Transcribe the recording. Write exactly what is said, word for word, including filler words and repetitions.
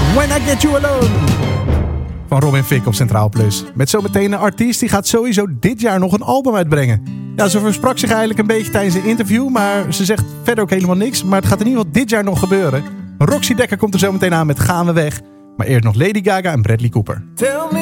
When I Get You Alone van Robin Thicke op Centraal Plus. Met zometeen een artiest die gaat sowieso dit jaar nog een album uitbrengen. Ja, ze versprak zich eigenlijk een beetje tijdens een interview, maar ze zegt verder ook helemaal niks. Maar het gaat in ieder geval dit jaar nog gebeuren. Roxy Dekker komt er zometeen aan met Gaan we weg. Maar eerst nog Lady Gaga en Bradley Cooper.